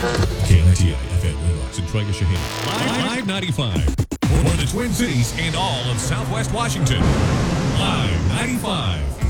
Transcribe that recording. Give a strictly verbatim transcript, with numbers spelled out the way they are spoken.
K N T I F M Windows and Trigger Shaheen. Live ninety-five. For the Twin Cities and all of Southwest Washington. Live ninety-five.